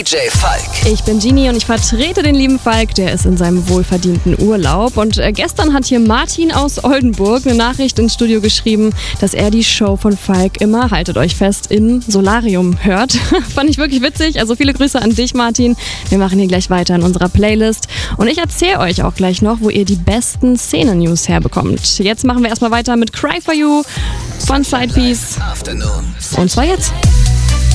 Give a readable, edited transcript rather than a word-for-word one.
DJ Falk. Ich bin Genie und ich vertrete den lieben Falk, der ist in seinem wohlverdienten Urlaub. Und gestern hat hier Martin aus Oldenburg eine Nachricht ins Studio geschrieben, dass er die Show von Falk immer, haltet euch fest, im Solarium hört. Fand ich wirklich witzig, also viele Grüße an dich, Martin. Wir machen hier gleich weiter in unserer Playlist. Und ich erzähle euch auch gleich noch, wo ihr die besten Szenen-News herbekommt. Jetzt machen wir erstmal weiter mit Cry For You von Sidepiece. Und zwar jetzt.